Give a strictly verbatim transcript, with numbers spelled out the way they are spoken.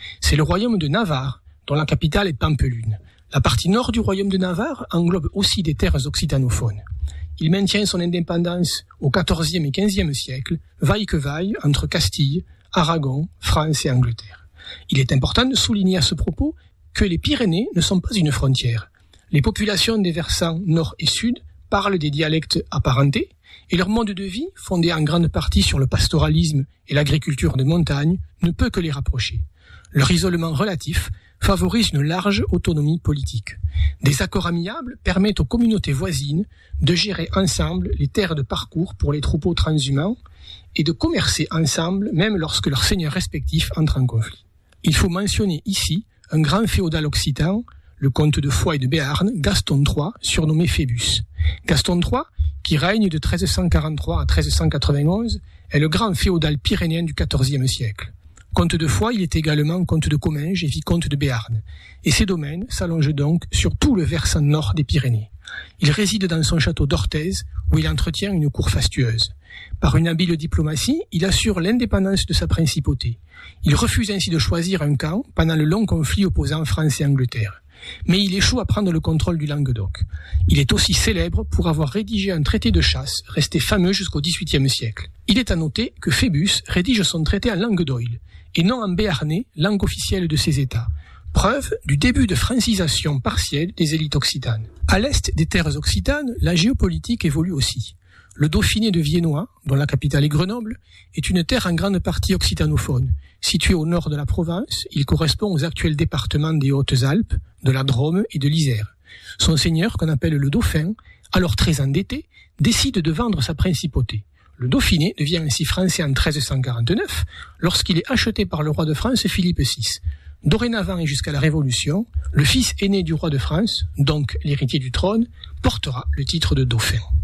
C'est le royaume de Navarre, dont la capitale est Pampelune. La partie nord du royaume de Navarre englobe aussi des terres occitanophones. Il maintient son indépendance au quatorzième et quinzième siècle, vaille que vaille entre Castille, Aragon, France et Angleterre. Il est important de souligner à ce propos que les Pyrénées ne sont pas une frontière. Les populations des versants nord et sud parlent des dialectes apparentés et leur mode de vie, fondé en grande partie sur le pastoralisme et l'agriculture de montagne, ne peut que les rapprocher. Leur isolement relatif favorise une large autonomie politique. Des accords amiables permettent aux communautés voisines de gérer ensemble les terres de parcours pour les troupeaux transhumants et de commercer ensemble même lorsque leurs seigneurs respectifs entrent en conflit. Il faut mentionner ici un grand féodal occitan, le comte de Foix et de Béarn, Gaston trois, surnommé Phébus. Gaston trois, qui règne de treize cent quarante-trois à treize cent quatre-vingt-onze, est le grand féodal pyrénéen du quatorzième siècle. Comte de Foix, il est également comte de Comminges et vicomte de Béarn. Et ses domaines s'allongent donc sur tout le versant nord des Pyrénées. Il réside dans son château d'Orthez, où il entretient une cour fastueuse. Par une habile diplomatie, il assure l'indépendance de sa principauté. Il refuse ainsi de choisir un camp pendant le long conflit opposant France et Angleterre. Mais il échoue à prendre le contrôle du Languedoc. Il est aussi célèbre pour avoir rédigé un traité de chasse, resté fameux jusqu'au dix-huitième siècle. Il est à noter que Phébus rédige son traité en langue d'oïl, et non en béarnais, langue officielle de ces États. Preuve du début de francisation partielle des élites occitanes. À l'est des terres occitanes, la géopolitique évolue aussi. Le Dauphiné de Viennois, dont la capitale est Grenoble, est une terre en grande partie occitanophone. Situé au nord de la Provence, il correspond aux actuels départements des Hautes-Alpes, de la Drôme et de l'Isère. Son seigneur, qu'on appelle le Dauphin, alors très endetté, décide de vendre sa principauté. Le Dauphiné devient ainsi français en treize cent quarante-neuf, lorsqu'il est acheté par le roi de France Philippe six. Dorénavant et jusqu'à la Révolution, le fils aîné du roi de France, donc l'héritier du trône, portera le titre de Dauphin.